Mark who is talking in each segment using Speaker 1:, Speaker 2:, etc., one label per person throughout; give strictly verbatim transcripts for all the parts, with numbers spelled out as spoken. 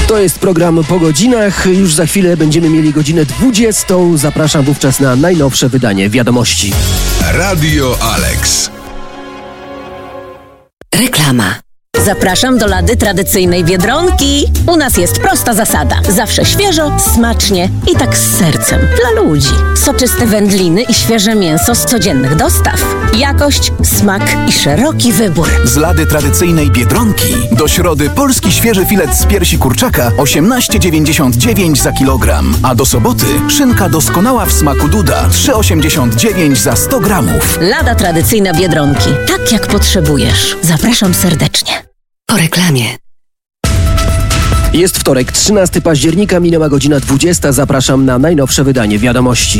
Speaker 1: To jest program Po godzinach. Już za chwilę będziemy mieli godzinę dwudziestą. Zapraszam wówczas na najnowsze wydanie Wiadomości.
Speaker 2: Radio Alex.
Speaker 3: Reklama. Zapraszam do Lady tradycyjnej Biedronki. U nas jest prosta zasada. Zawsze świeżo, smacznie i tak z sercem. Dla ludzi. Soczyste wędliny i świeże mięso z codziennych dostaw. Jakość, smak i szeroki wybór.
Speaker 4: Z Lady tradycyjnej Biedronki do środy polski świeży filet z piersi kurczaka osiemnaście dziewięćdziesiąt dziewięć za kilogram, a do soboty szynka doskonała w smaku Duda trzy osiemdziesiąt dziewięć za sto gramów.
Speaker 3: Lada tradycyjna Biedronki. Tak jak potrzebujesz. Zapraszam serdecznie. Po reklamie.
Speaker 1: Jest wtorek, trzynastego października, minęła godzina dwudziesta. Zapraszam na najnowsze wydanie Wiadomości.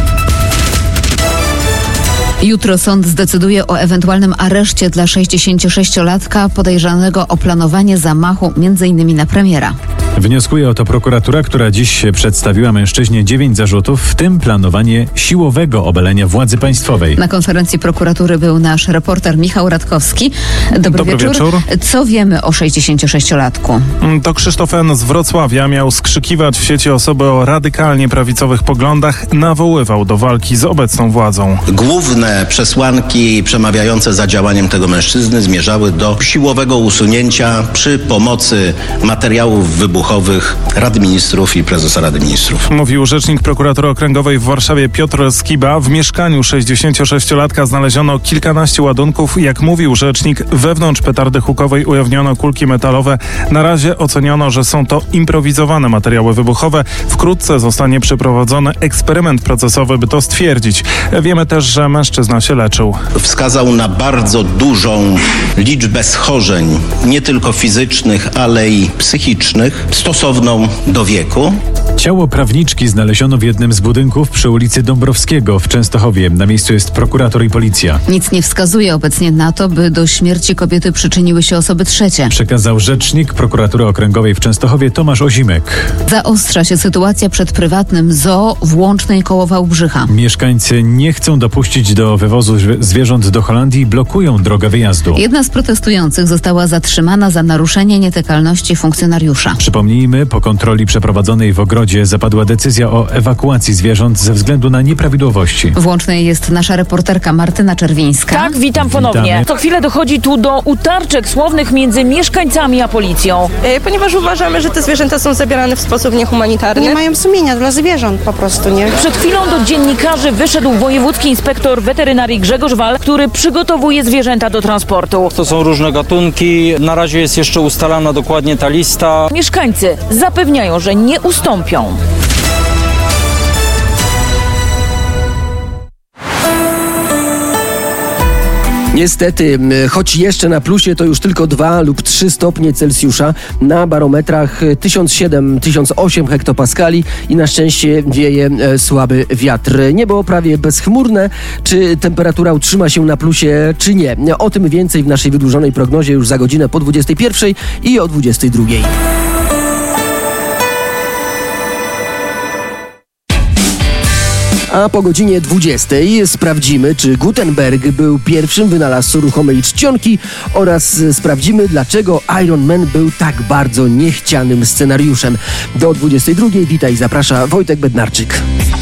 Speaker 5: Jutro sąd zdecyduje o ewentualnym areszcie dla sześćdziesięciosześciolatka podejrzanego o planowanie zamachu między innymi na premiera.
Speaker 6: Wnioskuje o to prokuratura, która dziś przedstawiła mężczyźnie dziewięć zarzutów, w tym planowanie siłowego obalenia władzy państwowej.
Speaker 5: Na konferencji prokuratury był nasz reporter Michał Radkowski. Dobry,
Speaker 7: Dobry
Speaker 5: wieczór.
Speaker 7: wieczór.
Speaker 5: Co wiemy o sześćdziesięciosześciolatku?
Speaker 7: To Krzysztof N. z Wrocławia miał skrzykiwać w sieci osoby o radykalnie prawicowych poglądach, nawoływał do walki z obecną władzą.
Speaker 8: Główne przesłanki przemawiające za działaniem tego mężczyzny zmierzały do siłowego usunięcia przy pomocy materiałów wybuchowych Rady Ministrów i prezesa Rady Ministrów.
Speaker 7: Mówił rzecznik prokuratury okręgowej w Warszawie Piotr Skiba. W mieszkaniu sześćdziesięciosześciolatka znaleziono kilkanaście ładunków. Jak mówił rzecznik, wewnątrz petardy hukowej ujawniono kulki metalowe. Na razie oceniono, że są to improwizowane materiały wybuchowe. Wkrótce zostanie przeprowadzony eksperyment procesowy, by to stwierdzić. Wiemy też, że mężczyzna się leczył.
Speaker 8: Wskazał na bardzo dużą liczbę schorzeń, nie tylko fizycznych, ale i psychicznych, stosowną do wieku.
Speaker 6: Ciało prawniczki znaleziono w jednym z budynków przy ulicy Dąbrowskiego w Częstochowie. Na miejscu jest prokurator i policja.
Speaker 5: Nic nie wskazuje obecnie na to, by do śmierci kobiety przyczyniły się osoby trzecie.
Speaker 6: Przekazał rzecznik prokuratury okręgowej w Częstochowie Tomasz Ozimek.
Speaker 5: Zaostrza się sytuacja przed prywatnym zoo w Łącznej koło Wałbrzycha.
Speaker 6: Mieszkańcy nie chcą dopuścić do wywozu zwierząt do Holandii i blokują drogę wyjazdu.
Speaker 5: Jedna z protestujących została zatrzymana za naruszenie nietykalności funkcjonariusza.
Speaker 6: Przypomnijmy, po kontroli przeprowadzonej w ogrodzie zapadła decyzja o ewakuacji zwierząt ze względu na nieprawidłowości.
Speaker 5: W Łącznej jest nasza reporterka Martyna Czerwińska.
Speaker 9: Tak, witam ponownie.
Speaker 6: Witamy.
Speaker 9: Co chwilę dochodzi tu do utarczek słownych między mieszkańcami a policją.
Speaker 10: E, ponieważ uważamy, że te zwierzęta są zabierane w sposób niehumanitarny.
Speaker 11: Nie mają sumienia dla zwierząt po prostu, nie?
Speaker 9: Przed chwilą do dziennikarzy wyszedł wojewódzki inspektor weterynarii Grzegorz Wal, który przygotowuje zwierzęta do transportu.
Speaker 12: To są różne gatunki. Na razie jest jeszcze ustalana dokładnie ta lista.
Speaker 9: Mieszkańcy zapewniają, że nie ustąpią.
Speaker 1: Niestety, choć jeszcze na plusie, to już tylko dwa lub trzy stopnie Celsjusza, na barometrach tysiąc siedem do tysiąc osiem hektopaskali i na szczęście wieje słaby wiatr. Niebo prawie bezchmurne. Czy temperatura utrzyma się na plusie, czy nie? O tym więcej w naszej wydłużonej prognozie już za godzinę po dwudziestej pierwszej i o dwudziestej drugiej. A po godzinie dwudziestej sprawdzimy, czy Gutenberg był pierwszym wynalazcą ruchomej czcionki oraz sprawdzimy, dlaczego Iron Man był tak bardzo niechcianym scenariuszem. Do dwudziestej drugiej witaj, zaprasza Wojtek Bednarczyk.